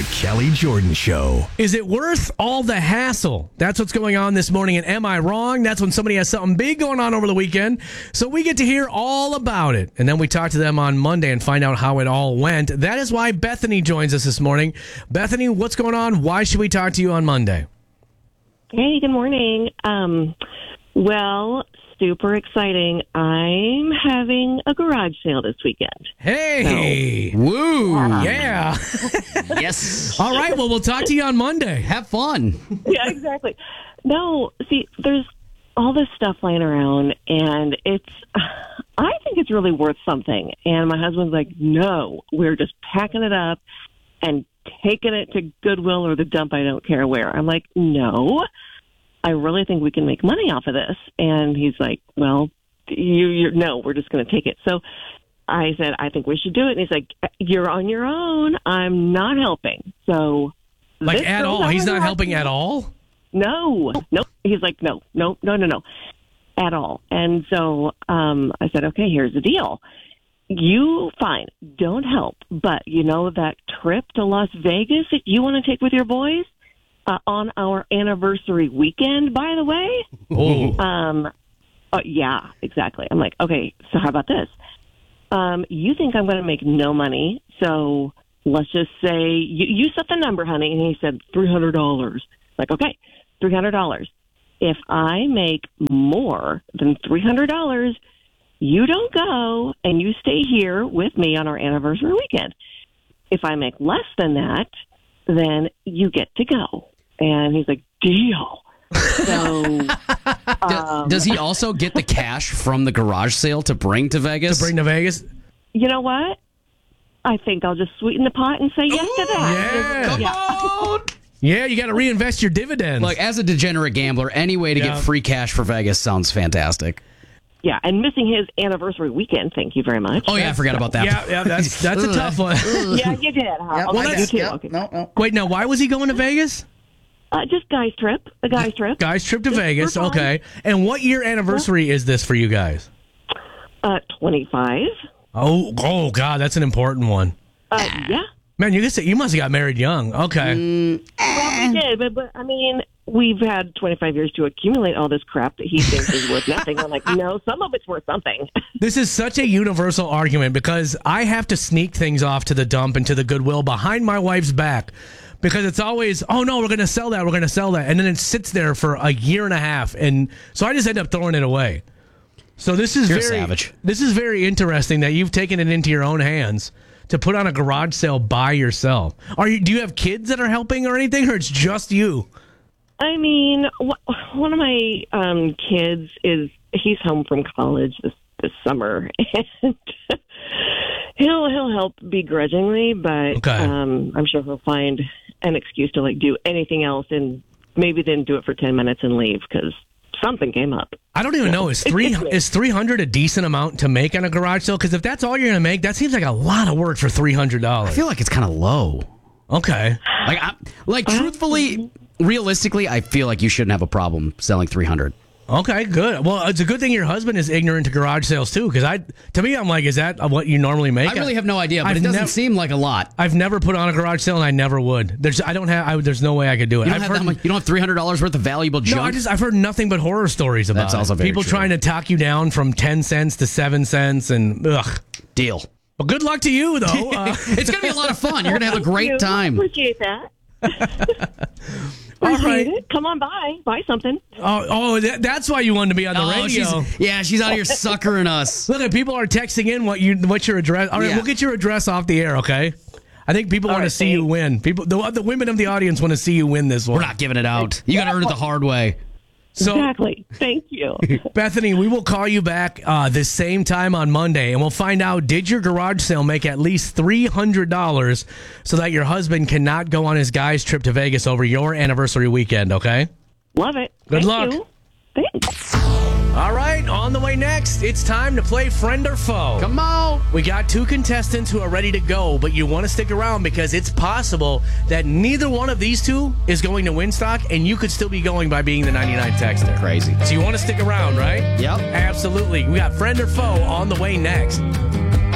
The Kelly Jordan Show. Is it worth all the hassle? That's what's going on this morning. And am I wrong? That's when somebody has something big going on over the weekend. So we get to hear all about it. And then we talk to them on Monday and find out how it all went. That is why Bethany joins us this morning. Bethany, what's going on? Why should we talk to you on Monday? Hey, good morning. Well, super exciting. I'm having a garage sale this weekend. Hey! Woo! Yeah! Yes. All right, well, we'll talk to you on Monday. Have fun. Yeah, exactly. No, see, there's all this stuff lying around, and I think it's really worth something. And my husband's like, no, we're just packing it up and taking it to Goodwill or the dump, I don't care where. I'm like, no, I really think we can make money off of this. And he's like, well, no, we're just going to take it. So I said, I think we should do it. And he's like, you're on your own. I'm not helping. So Like at all? He's not helping at all? No. He's like, no, at all. And so I said, okay, here's the deal. You, fine, don't help. But you know that trip to Las Vegas that you want to take with your boys? On our anniversary weekend, by the way. Oh. Yeah, exactly. I'm like, okay, so how about this? You think I'm going to make no money, so let's just say, you set the number, honey. And he said $300. Like, okay, $300. If I make more than $300, you don't go and you stay here with me on our anniversary weekend. If I make less than that, then you get to go. And he's like, deal. So, does he also get the cash from the garage sale to bring to Vegas? You know what? I think I'll just sweeten the pot and say yes to that. Yeah. Come on! Yeah, you got to reinvest your dividends. Look, as a degenerate gambler, any way to get free cash for Vegas sounds fantastic. Yeah, and missing his anniversary weekend, thank you very much. Oh, yeah, I forgot about that. Yeah, that's a tough one. Yeah, you did, huh? Yep, Well, you too. yep. Okay. No. Wait, now, why was he going to Vegas? Just guys' trip. A guys' trip. Guys' trip to Just Vegas, for fun. okay. And what year anniversary is this for you guys? 25. Oh, God, that's an important one. Yeah. Man, you must have got married young. Okay. Well, we did, but I mean, we've had 25 years to accumulate all this crap that he thinks is worth nothing. I'm like, no, some of it's worth something. This is such a universal argument because I have to sneak things off to the dump and to the Goodwill behind my wife's back because it's always, oh, no, we're going to sell that. And then it sits there for a year and a half. And so I just end up throwing it away. So this is You're savage. This is very interesting that you've taken it into your own hands to put on a garage sale by yourself. Do you have kids that are helping or anything, or it's just you? I mean, one of my kids he's home from college this summer, and he'll help begrudgingly, but okay. I'm sure he'll find an excuse to do anything else, and maybe then do it for 10 minutes and leave because something came up. I don't even know. Is $300 a decent amount to make on a garage sale? Because if that's all you're going to make, that seems like a lot of work for $300. I feel like it's kind of low. Okay. Truthfully, realistically, I feel like you shouldn't have a problem selling $300. Okay, good. Well, it's a good thing your husband is ignorant to garage sales too, because to me, I'm like, is that what you normally make? I really have no idea, but it doesn't seem like a lot. I've never put on a garage sale, and I never would. There's no way I could do it. You don't have $300 worth of valuable junk? No, I've heard nothing but horror stories about That's also very people true. trying to talk you down from 10 cents to 7 cents, and ugh. Deal. Well, good luck to you, though. It's going to be a lot of fun. You're going to have a great time. Appreciate that. All right. It. Come on by. Buy something. That's why you wanted to be on the radio. She's out here suckering us. Look, people are texting in what's your address. All right, We'll get your address off the air, okay? I think people want to see you win. The women of the audience want to see you win this one. We're not giving it out. You got to earn it the hard way. So, exactly. Thank you. Bethany, we will call you back the same time on Monday, and we'll find out, did your garage sale make at least $300 so that your husband cannot go on his guy's trip to Vegas over your anniversary weekend, okay? Love it. Good luck. You. Thanks. All right, on the way next, it's time to play Friend or Foe. Come on. We got 2 contestants who are ready to go, but you want to stick around because it's possible that neither one of these 2 is going to win stock, and you could still be going by being the 99 texter. Crazy. So you want to stick around, right? Yep. Absolutely. We got Friend or Foe on the way next.